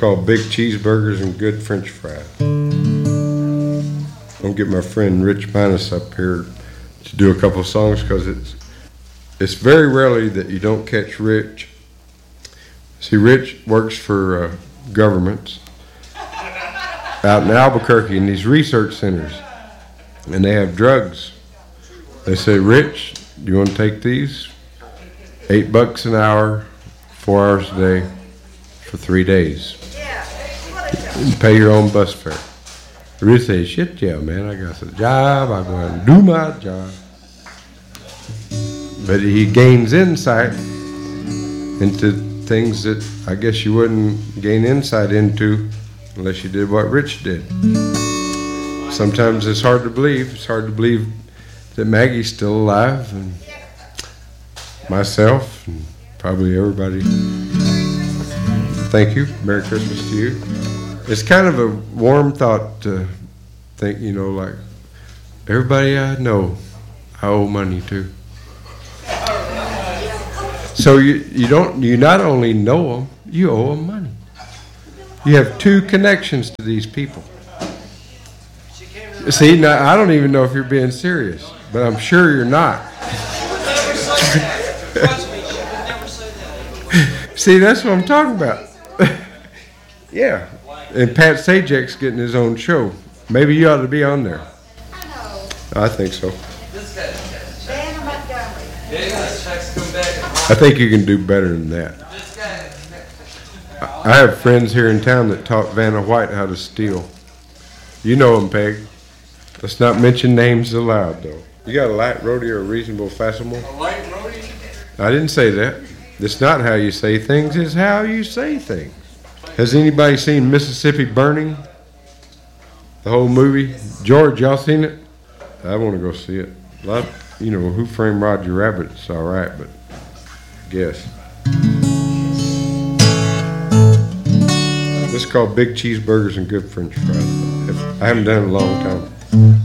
called Big Cheeseburgers and Good French Fries. I'm gonna get my friend Rich Minus up here to do a couple songs because it's very rarely that you don't catch Rich. See, Rich works for governments out in Albuquerque in these research centers, and they have drugs. They say, Rich, do you want to take these? $8 an hour, 4 hours a day, for 3 days. And pay your own bus fare. Rich says, shit, yeah, man, I got a job. I'm going to do my job. But he gains insight into things that I guess you wouldn't gain insight into unless you did what Rich did. Sometimes it's hard to believe. It's hard to believe that Maggie's still alive, and myself, and probably everybody. Thank you. Merry Christmas to you. It's kind of a warm thought to think, you know, like everybody I know, I owe money to. So you not only know them, you owe them money. You have two connections to these people. See, now I don't even know if you're being serious, but I'm sure you're not. See, that's what I'm talking about. Yeah. And Pat Sajak's getting his own show. Maybe you ought to be on there. I think so. I think you can do better than that. I have friends here in town that taught Vanna White how to steal. You know them, Peg. Let's not mention names aloud, though. You got a light roadie or a reasonable facimal? A light roadie? I didn't say that. It's not how you say things, it's how you say things. Has anybody seen Mississippi Burning? The whole movie? George, y'all seen it? I want to go see it. You know, Who Framed Roger Rabbit? It's all right, but I guess. This is called Big Cheeseburgers and Good French Fries. I haven't done it in a long time.